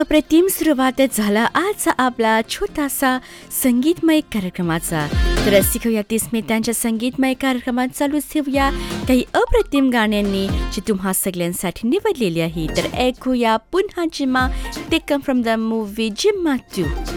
अप्रतिम सुरुवात झाला आज आपला छोटासा संगीतमय कार्यक्रमाचा. तर शिकूया 30 मिनिटांच्या संगीतमय कार्यक्रमात चालू ठेवूया काही अप्रतिम गाण्यांनी जी तुम्हा सगळ्यांसाठी निवडलेली आहे. तर ऐकूया पुन्हा जिम्मा, टेकन फ्रॉम द मूवी जिम्मा 2.